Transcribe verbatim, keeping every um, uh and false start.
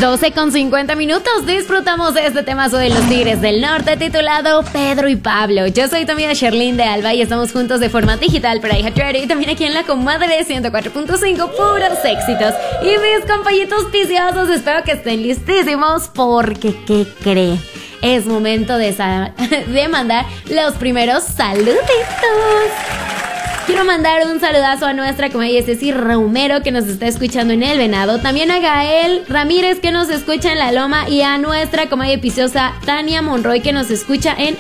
doce con cincuenta minutos, disfrutamos de este temazo de los Tigres del Norte titulado Pedro y Pablo. Yo soy tu amiga Sherlyn de Alba y estamos juntos de forma digital para iHeartRadio y también aquí en la comadre ciento cuatro punto cinco, puros éxitos. Y mis compañitos piciosos, espero que estén listísimos porque, ¿qué cree? Es momento de, de mandar los primeros saluditos. Quiero mandar un saludazo a nuestra comadre Ceci Romero, que nos está escuchando en El Venado. También a Gael Ramírez, que nos escucha en La Loma. Y a nuestra comadre piciosa Tania Monroy, que nos escucha en